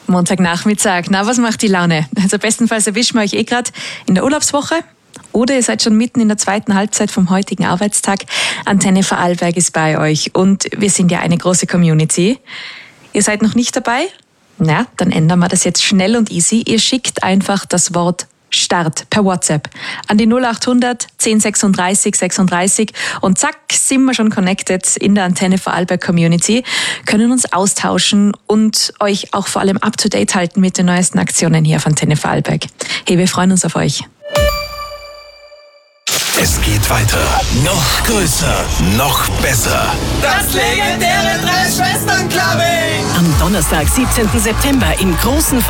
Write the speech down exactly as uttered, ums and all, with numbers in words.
Montagnachmittag. Na, was macht die Laune? Also bestenfalls erwischen wir euch eh gerade in der Urlaubswoche. Oder ihr seid schon mitten in der zweiten Halbzeit vom heutigen Arbeitstag. Antenne Vorarlberg ist bei euch. Und wir sind ja eine große Community. Ihr seid noch nicht dabei? Na, dann ändern wir das jetzt schnell und easy. Ihr schickt einfach das Wort Start per WhatsApp an die null acht hundert zehn sechsunddreißig sechsunddreißig und zack, sind wir schon connected in der Antenne Vorarlberg Community, können uns austauschen und euch auch vor allem up to date halten mit den neuesten Aktionen hier auf Antenne Vorarlberg. Hey, wir freuen uns auf euch. Es geht weiter. Noch größer, noch besser. Das legendäre Drei-Schwestern-Clubbing! Am Donnerstag, siebzehnten September im großen